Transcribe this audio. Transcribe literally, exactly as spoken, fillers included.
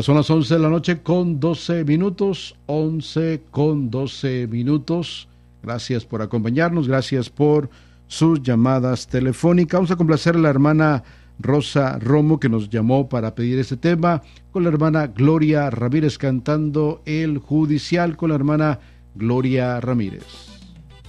Ya son las once de la noche con doce minutos, once con doce minutos. Gracias por acompañarnos, gracias por sus llamadas telefónicas. Vamos a complacer a la hermana Rosa Romo, que nos llamó para pedir este tema, con la hermana Gloria Ramírez cantando El Judicial, con la hermana Gloria Ramírez.